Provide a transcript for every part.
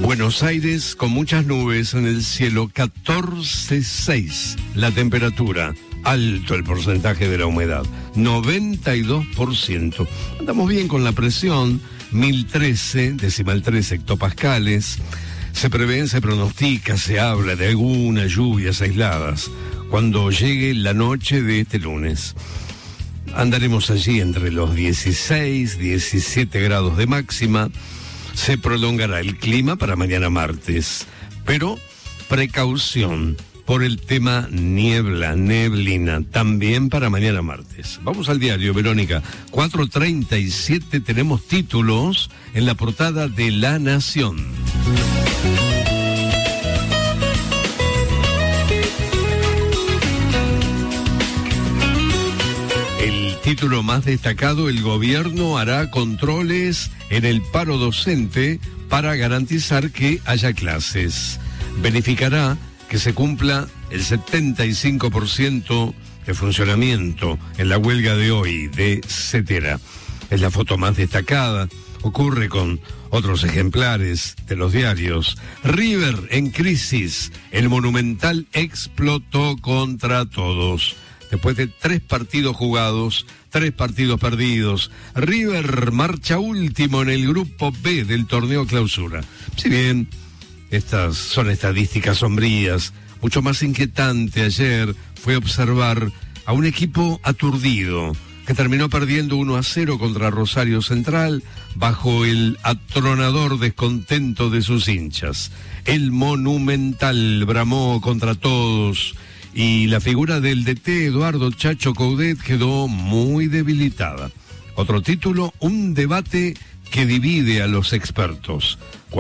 Buenos Aires con muchas nubes en el cielo, 14,6 la temperatura, alto el porcentaje de la humedad, 92%. Andamos bien con la presión, 1013, decimal 3 hectopascales. Se prevén, se pronostica, se habla de algunas lluvias aisladas cuando llegue la noche de este lunes. Andaremos allí entre los 16, 17 grados de máxima. Se prolongará el clima para mañana martes, pero precaución por el tema neblina, también para mañana martes. Vamos al diario, Verónica. 4:37, tenemos títulos en la portada de La Nación. Título más destacado: el gobierno hará controles en el paro docente para garantizar que haya clases. Verificará que se cumpla el 75% de funcionamiento en la huelga de hoy de Cetera. Es la foto más destacada. Ocurre con otros ejemplares de los diarios. River en crisis. El Monumental explotó contra todos. Después de 3 partidos jugados, 3 partidos perdidos, River marcha último en el grupo B del torneo Clausura. Si bien estas son estadísticas sombrías, mucho más inquietante ayer fue observar a un equipo aturdido que terminó perdiendo 1-0 contra Rosario Central bajo el atronador descontento de sus hinchas. El Monumental bramó contra todos y la figura del DT Eduardo Chacho Coudet quedó muy debilitada. Otro título: un debate que divide a los expertos.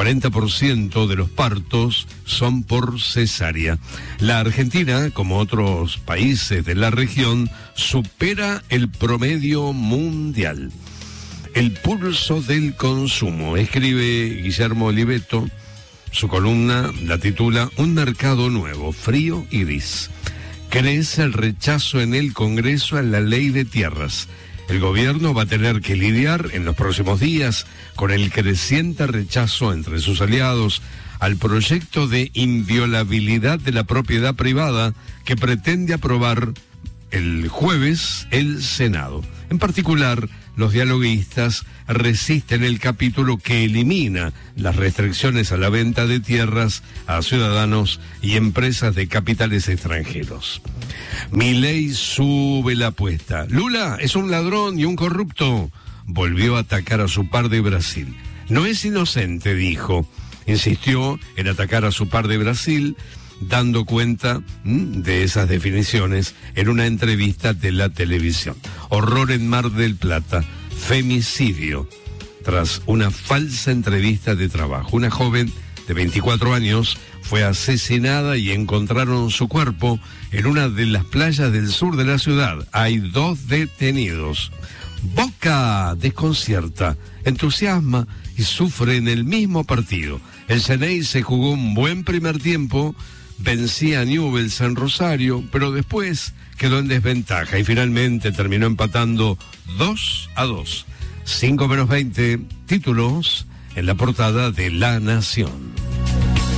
40% de los partos son por cesárea. La Argentina, como otros países de la región, supera el promedio mundial. El pulso del consumo, escribe Guillermo Oliveto. Su columna la titula Un mercado nuevo, frío y gris. Crece el rechazo en el Congreso a la ley de tierras. El gobierno va a tener que lidiar en los próximos días con el creciente rechazo entre sus aliados al proyecto de inviolabilidad de la propiedad privada que pretende aprobar el jueves el Senado. En particular, los dialoguistas resisten el capítulo que elimina las restricciones a la venta de tierras a ciudadanos y empresas de capitales extranjeros. Milei sube la apuesta. Lula es un ladrón y un corrupto. Volvió a atacar a su par de Brasil. No es inocente, dijo. Insistió en atacar a su par de Brasil, dando cuenta de esas definiciones en una entrevista de la televisión. Horror en Mar del Plata, femicidio, tras una falsa entrevista de trabajo. Una joven de 24 años fue asesinada y encontraron su cuerpo en una de las playas del sur de la ciudad. Hay 2 detenidos. Boca desconcierta, entusiasma y sufre en el mismo partido. El Ceney se jugó un buen primer tiempo, vencía a Newell's en Rosario, pero después quedó en desventaja y finalmente terminó empatando 2-2. 5:20, títulos en la portada de La Nación.